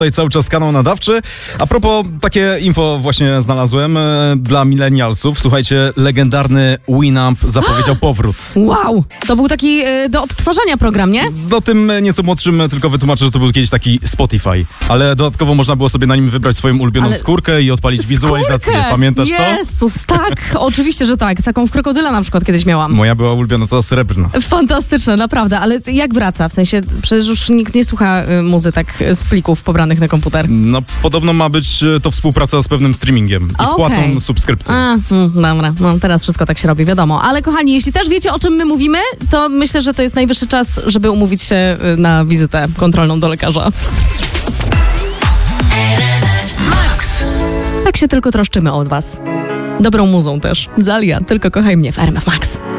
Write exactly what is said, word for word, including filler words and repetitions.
Tutaj cały czas kanał nadawczy. A propos, takie info właśnie znalazłem e, dla millennialsów. Słuchajcie, legendarny Winamp zapowiedział powrót. Wow! To był taki y, do odtwarzania program, nie? Do tym nieco młodszym tylko wytłumaczę, że to był kiedyś taki Spotify. Ale dodatkowo można było sobie na nim wybrać swoją ulubioną Ale... skórkę i odpalić wizualizację. Skórkę! Pamiętasz to? Jezus, tak! Oczywiście, że tak. Taką w krokodyla na przykład kiedyś miałam. Moja była ulubiona, to srebrna. Fantastyczne, naprawdę. Ale jak wraca? W sensie, przecież już nikt nie słucha y, muzy tak z plików pobranych na komputer. No, podobno ma być e, to współpraca z pewnym streamingiem i z Okej. płatną subskrypcją. A, mm, dobra, no teraz wszystko tak się robi, wiadomo. Ale kochani, jeśli też wiecie, o czym my mówimy, to myślę, że to jest najwyższy czas, żeby umówić się y, na wizytę kontrolną do lekarza. Tak się tylko troszczymy od was. Dobrą muzą też. Zalia, tylko kochaj mnie w R M F Max.